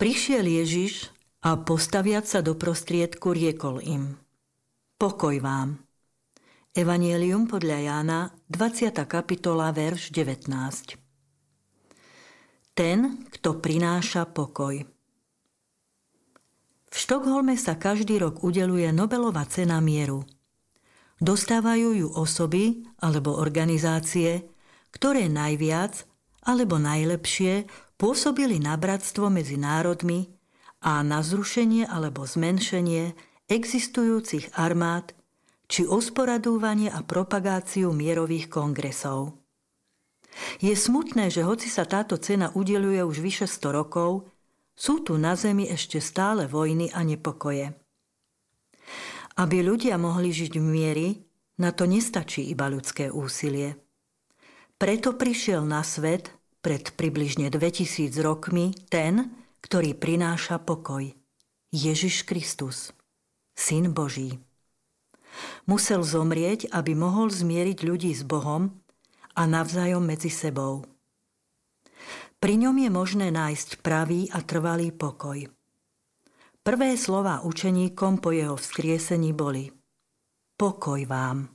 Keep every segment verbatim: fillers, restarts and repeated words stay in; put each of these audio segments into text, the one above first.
Prišiel Ježiš a postaviac sa do prostriedku riekol im: Pokoj vám. Evangelium podľa Jána, dvadsiata kapitola, verš devätnásť. Ten, kto prináša pokoj. V Štokholme sa každý rok udeľuje Nobelova cena mieru. Dostávajú ju osoby alebo organizácie, ktoré najviac alebo najlepšie pôsobili na bratstvo medzi národmi a na zrušenie alebo zmenšenie existujúcich armád či osporadúvanie a propagáciu mierových kongresov. Je smutné, že hoci sa táto cena udeľuje už vyše sto rokov, sú tu na zemi ešte stále vojny a nepokoje. Aby ľudia mohli žiť v mieri, na to nestačí iba ľudské úsilie. Preto prišiel na svet pred približne dvetisíc rokmi ten, ktorý prináša pokoj. Ježiš Kristus, Syn Boží. Musel zomrieť, aby mohol zmieriť ľudí s Bohom a navzájom medzi sebou. Pri ňom je možné nájsť pravý a trvalý pokoj. Prvé slová učeníkom po jeho vzkriesení boli: Pokoj vám.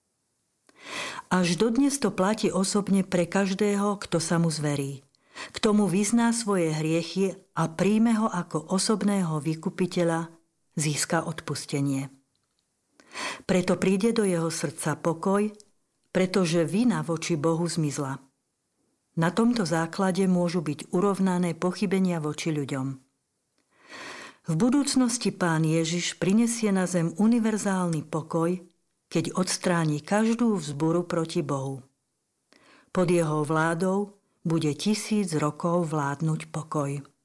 Až dodnes to platí osobne pre každého, kto sa mu zverí. K tomu vyzná svoje hriechy a príjme ho ako osobného vykupiteľa, získa odpustenie. Preto príde do jeho srdca pokoj, pretože vina voči Bohu zmizla. Na tomto základe môžu byť urovnané pochybenia voči ľuďom. V budúcnosti Pán Ježiš prinesie na zem univerzálny pokoj, keď odstráni každú vzburu proti Bohu. Pod jeho vládou bude tisíc rokov vládnuť pokoj.